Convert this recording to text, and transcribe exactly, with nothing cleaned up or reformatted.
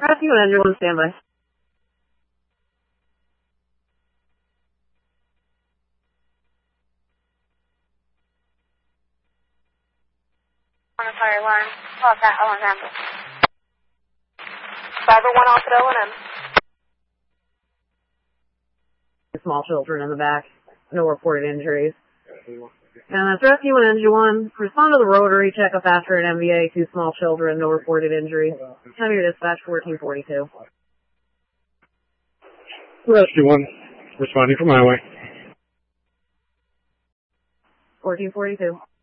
Rescue and engine one, standby. On the fire alarm. Call that L and M. five oh one off at L and M. Small children in the back. No reported injuries. And that's Rescue and Engine one. Respond to the rotary, check up after an M V A, two small children, no reported injuries. Have your dispatch fourteen forty-two. Rescue one, responding from highway. fourteen forty-two.